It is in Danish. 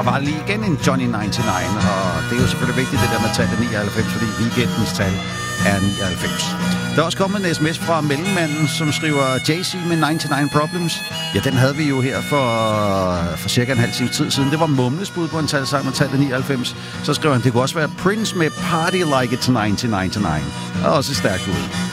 var lige igen en Johnny 99, og det er jo selvfølgelig vigtigt, det der med tallet 99, fordi weekendens tal er 99. Der er også kommet en sms fra mellemmanden, som skriver Jay-Z med 99 Problems. Ja, den havde vi jo her for cirka en halv times tid siden. Det var Mumles bud på en talsang med tallet 99. Så skriver han, det kunne også være Prince med Party Like It's 1999. Og også stærkt ud.